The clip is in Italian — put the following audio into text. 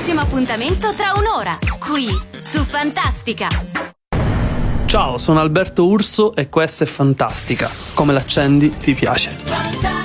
prossimo appuntamento tra un'ora, qui su Fantastica. Ciao, sono Alberto Urso e questa è Fantastica. Come l'accendi ti piace.